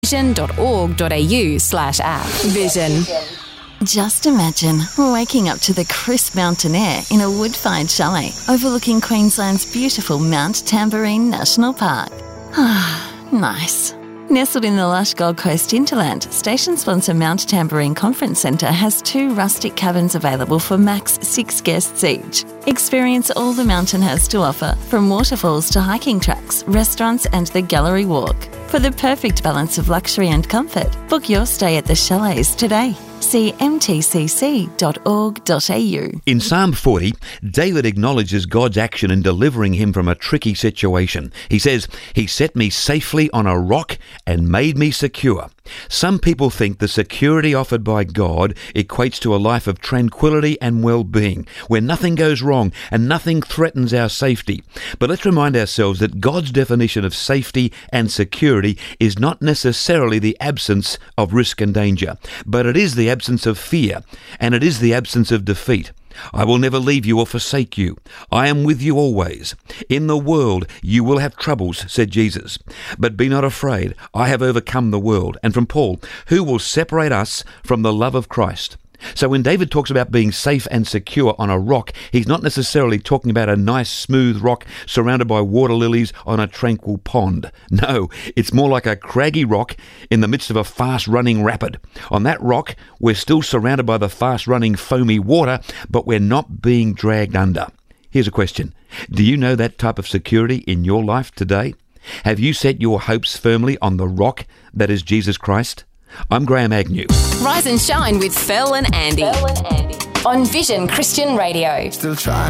vision.org.au/app. Vision. Just imagine waking up to the crisp mountain air in a wood-fired chalet overlooking Queensland's beautiful Mount Tamborine National Park. Ah, nice. Nestled in the lush Gold Coast hinterland, station sponsor Mount Tamborine Conference Centre has 2 rustic cabins available for max 6 guests each. Experience all the mountain has to offer, from waterfalls to hiking tracks, restaurants and the gallery walk. For the perfect balance of luxury and comfort, book your stay at the chalets today. See mtcc.org.au. In Psalm 40, David acknowledges God's action in delivering him from a tricky situation. He says, "He set me safely on a rock and made me secure." Some people think the security offered by God equates to a life of tranquility and well-being, where nothing goes wrong and nothing threatens our safety. But let's remind ourselves that God's definition of safety and security is not necessarily the absence of risk and danger, but it is the absence of fear, and it is the absence of defeat. "I will never leave you or forsake you. I am with you always. In the world you will have troubles," said Jesus. "But be not afraid. I have overcome the world." And from Paul, "Who will separate us from the love of Christ?" So when David talks about being safe and secure on a rock, he's not necessarily talking about a nice smooth rock surrounded by water lilies on a tranquil pond. No, it's more like a craggy rock in the midst of a fast-running rapid. On that rock, we're still surrounded by the fast-running foamy water, but we're not being dragged under. Here's a question. Do you know that type of security in your life today? Have you set your hopes firmly on the rock that is Jesus Christ? I'm Graham Agnew. Rise and shine with Fel and Andy. On Vision Christian Radio. Still trying